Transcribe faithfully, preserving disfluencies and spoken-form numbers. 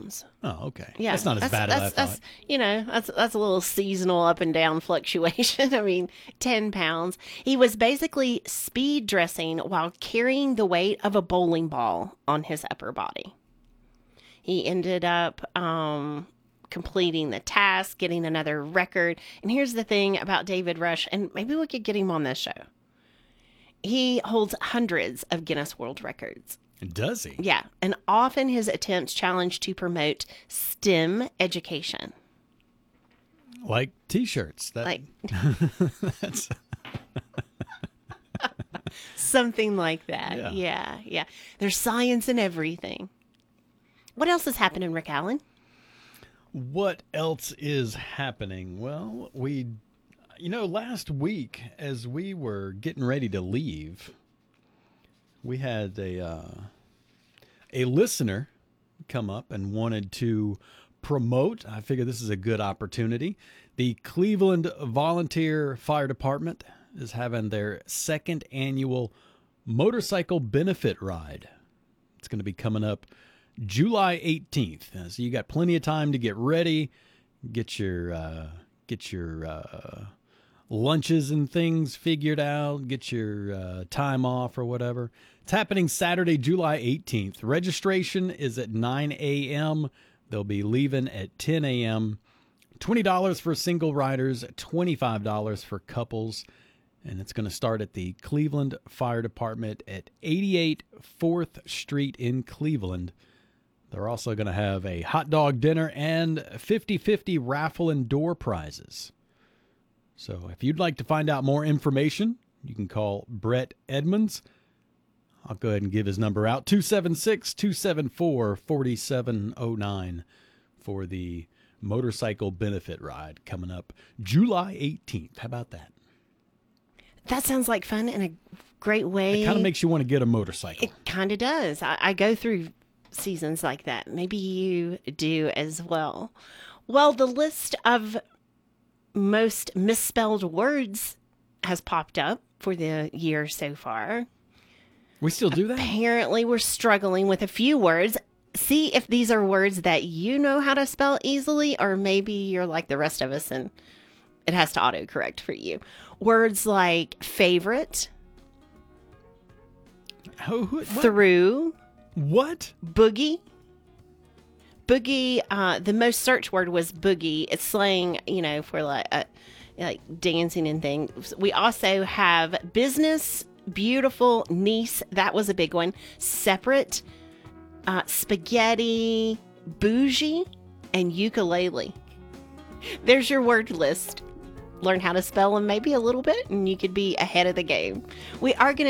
pounds. Oh, okay. Yeah, That's not as that's, bad that's, as I thought. That's, you know, that's that's a little seasonal up and down fluctuation. I mean, ten pounds. He was basically speed dressing while carrying the weight of a bowling ball on his upper body. He ended up um, completing the task, getting another record. And here's the thing about David Rush, and maybe we could get him on this show. He holds hundreds of Guinness World Records. Does he? Yeah, and often his attempts challenge to promote STEM education. Like T-shirts. That, Like that's something like that. Yeah. yeah, yeah. There's science in everything. What else is happening, Rick Allen? What else is happening? Well, we, you know, last week as we were getting ready to leave, we had a uh, a listener come up and wanted to promote. I figure this is a good opportunity. The Cleveland Volunteer Fire Department is having their second annual motorcycle benefit ride. It's going to be coming up July eighteenth. Uh, so you got plenty of time to get ready, get your uh, get your uh, lunches and things figured out, get your uh, time off or whatever. It's happening Saturday, July eighteenth. Registration is at nine a.m. They'll be leaving at ten a.m. twenty dollars for single riders, twenty-five dollars for couples. And it's going to start at the Cleveland Fire Department at eighty-eight fourth Street in Cleveland. They're also going to have a hot dog dinner and fifty-fifty raffle and door prizes. So if you'd like to find out more information, you can call Brett Edmonds. I'll go ahead and give his number out, two seven six, two seven four, four seven zero nine for the motorcycle benefit ride coming up July eighteenth. How about that? That sounds like fun and a great way. It kind of makes you want to get a motorcycle. It kind of does. I, I go through seasons like that. Maybe you do as well. Well, the list of most misspelled words has popped up for the year so far. We still do that? Apparently, we're struggling with a few words. See if these are words that you know how to spell easily, or maybe you're like the rest of us and it has to autocorrect for you. Words like favorite, Who, who, what? through, What? boogie. Boogie, uh, the most search word was boogie. It's slang, you know, for like uh, like dancing and things. We also have business, beautiful, niece. That was a big one. Separate, uh, spaghetti, bougie, and ukulele. There's your word list. Learn how to spell them maybe a little bit, and you could be ahead of the game. We are going to